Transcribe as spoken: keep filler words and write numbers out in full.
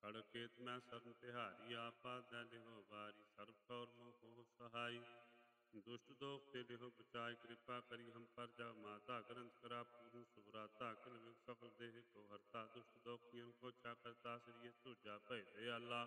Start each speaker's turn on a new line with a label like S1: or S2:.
S1: खड़केत मैं सरन तिहारी आपद लिहो बारी सर्व कौर मोह सहाय। दुष्ट दोख ते लिहो बचाय कृपा करी हम पर जा माता ग्रंथ करा पूर्ण सुभराता किल विग सफल देह को हरता दुष्ट दोख नियम को छा करता श्री तुझा भय दयाला।